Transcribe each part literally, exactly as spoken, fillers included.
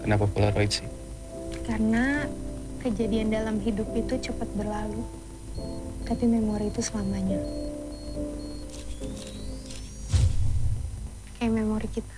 Kenapa Polaroid sih? Karena kejadian dalam hidup itu cepat berlalu, tapi memori itu selamanya. Kayak memori kita.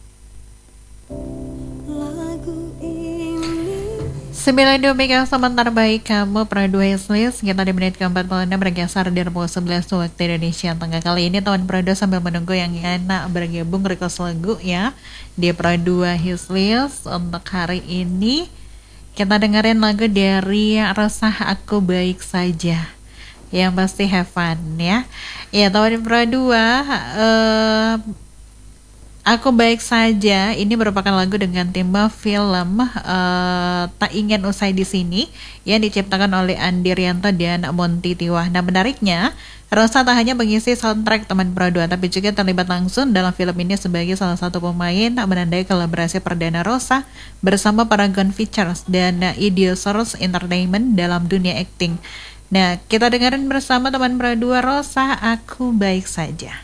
sembilan puluh dua Mega sementara baik kamu pernah dua list kita di menit ke empat puluh enam bergeser dari pukul sebelas waktu Indonesia Tengah. Kali ini teman Prado sambil menunggu yang enak bergabung request lagu ya di Pro dua His List. Untuk hari ini kita dengerin lagu dari Resah Aku Baik Saja, yang pasti have fun ya. Ya teman Pro dua, eh Aku Baik Saja ini merupakan lagu dengan tema film uh, Tak Ingin Usai di Sini yang diciptakan oleh Andi Rianto dan Monty Tiwa. Nah menariknya, Rosa tak hanya mengisi soundtrack teman Pro dua, tapi juga terlibat langsung dalam film ini sebagai salah satu pemain, menandai kolaborasi perdana Rosa bersama Paragon Pictures dan Idiosaurus Entertainment dalam dunia akting. Nah kita dengerin bersama teman Pro dua, Rosa Aku Baik Saja.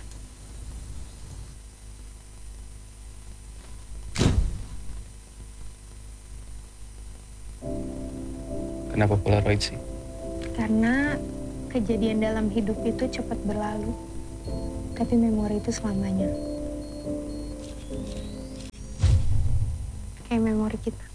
Kenapa Polaroid sih? Karena kejadian dalam hidup itu cepat berlalu, tapi memori itu selamanya. Kayak memori kita.